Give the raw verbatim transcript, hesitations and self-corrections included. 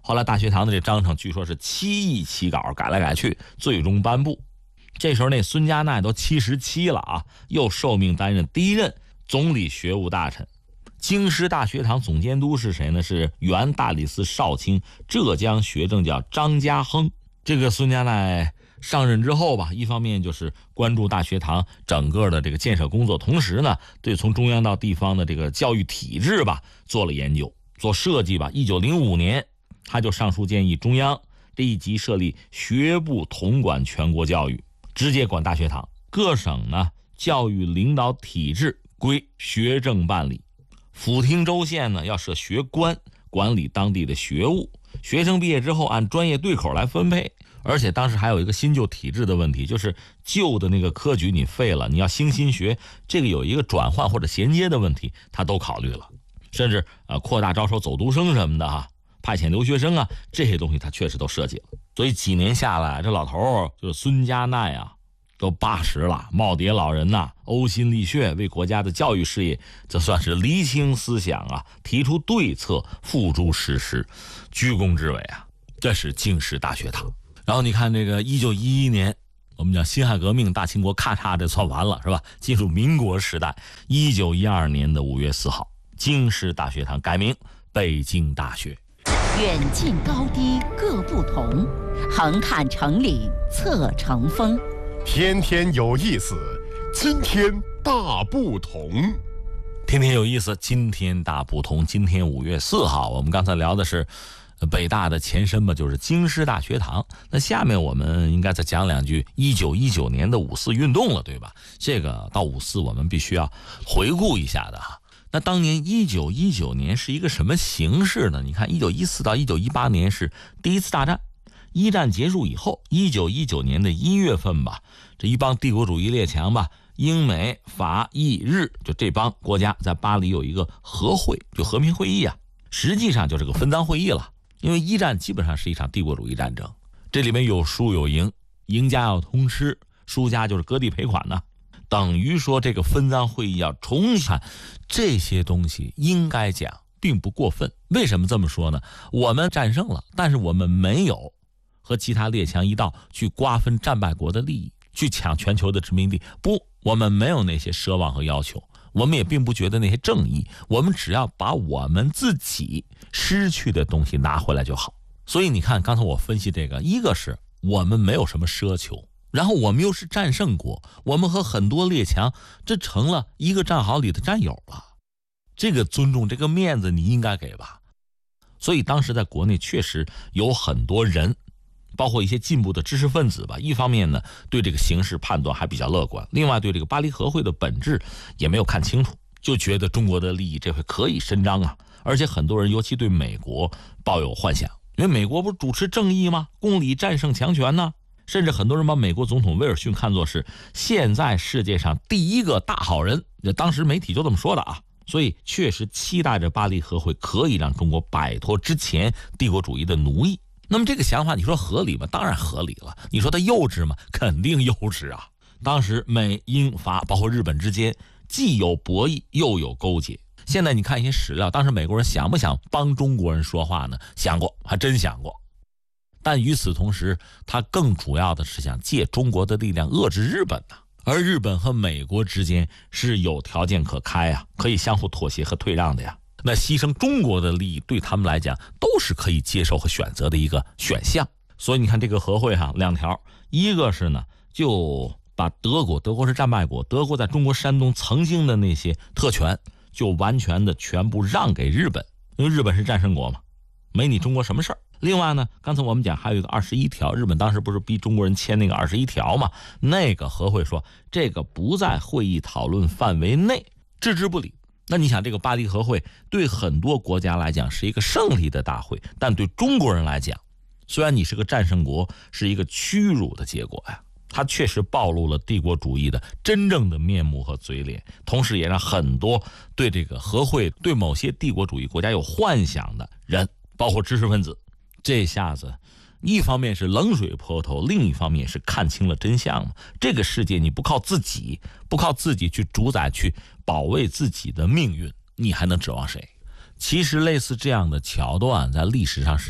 后来大学堂的这章程据说是七易起稿，改来改去，最终颁布。这时候那孙家鼐都七十七了啊，又受命担任第一任总理学务大臣。京师大学堂总监督是谁呢？是原大理寺少卿、浙江学政叫张家亨。这个孙家鼐上任之后吧，一方面就是关注大学堂整个的这个建设工作，同时呢，对从中央到地方的这个教育体制吧做了研究、做设计吧。一九零五年，他就上书建议中央这一级设立学部统管全国教育，直接管大学堂。各省呢，教育领导体制归学政办理。府厅州县呢，要设学官，管理当地的学务。学生毕业之后按专业对口来分配。而且当时还有一个新旧体制的问题，就是旧的那个科举你废了，你要兴新学，这个有一个转换或者衔接的问题，他都考虑了。甚至呃扩大招收走读生什么的哈、啊，派遣留学生啊，这些东西他确实都设计了。所以几年下来，这老头就是孙家鼐啊，都八十了，耄耋老人呐、啊，呕心沥血，为国家的教育事业，这算是厘清思想啊，提出对策，付诸实施，居功至伟啊。这是京师大学堂。然后你看这个一九一一年，我们讲辛亥革命，大清国咔嚓这算完了是吧？进入民国时代。一九一二年的五月四号，京师大学堂改名北京大学。 远近高低各不同，横看成岭侧成峰。 天天有意思，今天大不同。 天天有意思，今天大不同。今天五月四号，我们刚才聊的是北大的前身吧，就是京师大学堂。那下面我们应该再讲两句一九一九年的五四运动了，对吧？这个到五四我们必须要回顾一下的哈。那当年一九一九年是一个什么形势呢？你看一九一四到一九一八年是第一次大战，一战结束以后，一九一九年的一月份吧，这一帮帝国主义列强吧，英美法意日，就这帮国家在巴黎有一个和会，就和平会议啊，实际上就是个分赃会议了。因为一战基本上是一场帝国主义战争，这里面有输有赢，赢家要通吃，输家就是割地赔款呢。等于说这个分赃会议要重新看这些东西，应该讲并不过分。为什么这么说呢？我们战胜了，但是我们没有和其他列强一道去瓜分战败国的利益，去抢全球的殖民地。不，我们没有那些奢望和要求，我们也并不觉得那些正义，我们只要把我们自己失去的东西拿回来就好。所以你看刚才我分析这个，一个是我们没有什么奢求，然后我们又是战胜国，我们和很多列强这成了一个战壕里的战友了，这个尊重这个面子你应该给吧。所以当时在国内确实有很多人，包括一些进步的知识分子吧，一方面呢对这个形势判断还比较乐观，另外对这个巴黎和会的本质也没有看清楚，就觉得中国的利益这回可以伸张啊。而且很多人尤其对美国抱有幻想，因为美国不是主持正义吗？公理战胜强权呢。甚至很多人把美国总统威尔逊看作是现在世界上第一个大好人，当时媒体就这么说的啊。所以确实期待着巴黎和会可以让中国摆脱之前帝国主义的奴役。那么这个想法你说合理吗？当然合理了。你说它幼稚吗？肯定幼稚啊。当时美英法包括日本之间既有博弈又有勾结。现在你看一些史料，当时美国人想不想帮中国人说话呢？想过，还真想过。但与此同时，他更主要的是想借中国的力量遏制日本呢。而日本和美国之间是有条件可开啊，可以相互妥协和退让的呀。那牺牲中国的利益对他们来讲都是可以接受和选择的一个选项。所以你看这个和会哈，两条，一个是呢就把德国，德国是战败国，德国在中国山东曾经的那些特权就完全的全部让给日本，因为日本是战胜国嘛，没你中国什么事儿。另外呢，刚才我们讲还有一个二十一条，日本当时不是逼中国人签那个二十一条嘛？那个和会说这个不在会议讨论范围内，置之不理。那你想这个巴黎和会对很多国家来讲是一个胜利的大会，但对中国人来讲，虽然你是个战胜国，是一个屈辱的结果呀。它确实暴露了帝国主义的真正的面目和嘴脸，同时也让很多对这个和会对某些帝国主义国家有幻想的人，包括知识分子，这下子一方面是冷水泼头，另一方面是看清了真相嘛。这个世界你不靠自己，不靠自己去主宰，去保卫自己的命运，你还能指望谁？其实类似这样的桥段在历史上是